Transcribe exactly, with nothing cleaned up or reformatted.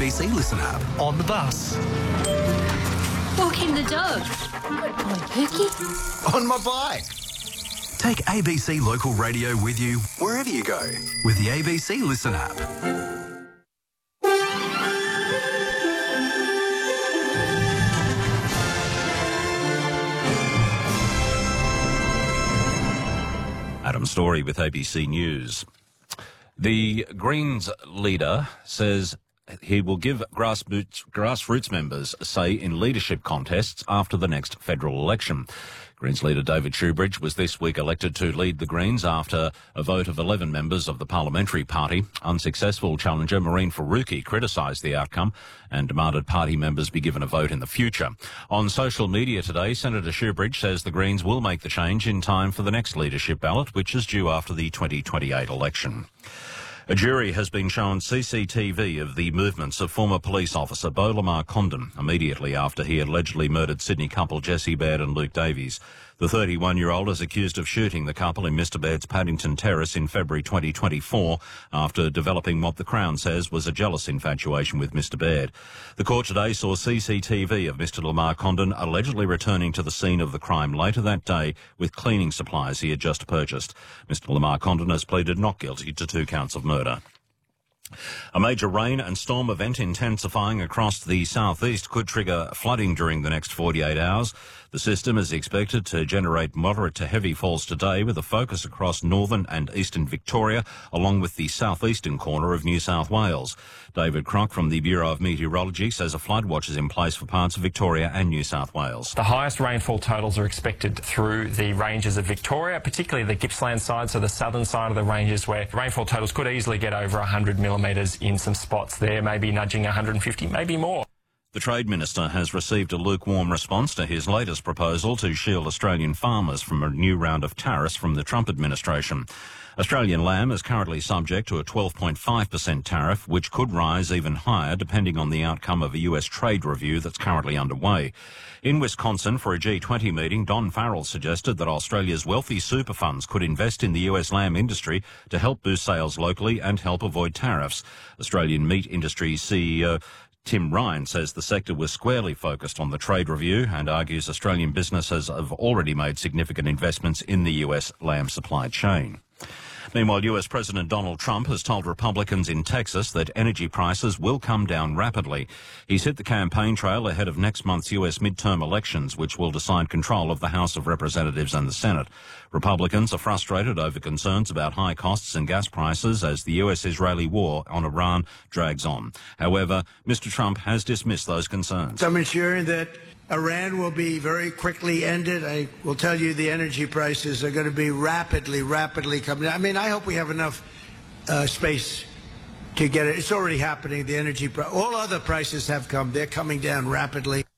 B C Listen app. On the bus. Walking the dog. On Pookie. On my bike. Take A B C Local Radio with you wherever you go with the A B C Listen app. Adam Story with A B C News. The Greens leader says he will give grassroots, grassroots members a say in leadership contests after the next federal election. Greens leader David Shoebridge was this week elected to lead the Greens after a vote of eleven members of the parliamentary party. Unsuccessful challenger Mehreen Faruqi criticised the outcome and demanded party members be given a vote in the future. On social media today, Senator Shoebridge says the Greens will make the change in time for the next leadership ballot, which is due after the twenty twenty-eight election. A jury has been shown C C T V of the movements of former police officer Beau Lamar Condon immediately after he allegedly murdered Sydney couple Jessie Baird and Luke Davies. The thirty-one-year-old is accused of shooting the couple in Mr Baird's Paddington Terrace in February twenty twenty-four after developing what the Crown says was a jealous infatuation with Mr Baird. The court today saw C C T V of Mr Lamar Condon allegedly returning to the scene of the crime later that day with cleaning supplies he had just purchased. Mr Lamar Condon has pleaded not guilty to two counts of murder. A major rain and storm event intensifying across the southeast could trigger flooding during the next forty-eight hours. The system is expected to generate moderate to heavy falls today with a focus across northern and eastern Victoria along with the southeastern corner of New South Wales. David Crock from the Bureau of Meteorology says a flood watch is in place for parts of Victoria and New South Wales. The highest rainfall totals are expected through the ranges of Victoria, particularly the Gippsland side, so the southern side of the ranges where rainfall totals could easily get over one hundred millimetres in some spots there, maybe nudging one hundred fifty, maybe more. The Trade Minister has received a lukewarm response to his latest proposal to shield Australian farmers from a new round of tariffs from the Trump administration. Australian lamb is currently subject to a twelve point five percent tariff, which could rise even higher depending on the outcome of a U S trade review that's currently underway. In Wisconsin, for a G twenty meeting, Don Farrell suggested that Australia's wealthy super funds could invest in the U S lamb industry to help boost sales locally and help avoid tariffs. Australian meat industry C E O Tim Ryan says the sector was squarely focused on the trade review and argues Australian businesses have already made significant investments in the U S lamb supply chain. Meanwhile, U S President Donald Trump has told Republicans in Texas that energy prices will come down rapidly. He's hit the campaign trail ahead of next month's U S midterm elections, which will decide control of the House of Representatives and the Senate. Republicans are frustrated over concerns about high costs and gas prices as the U S-Israeli war on Iran drags on. However, Mister Trump has dismissed those concerns. I'm ensuring that Iran will be very quickly ended. I will tell you the energy prices are going to be rapidly, rapidly coming down. I mean, I hope we have enough uh, space to get it. It's already happening, the energy price. All other prices have come. They're coming down rapidly.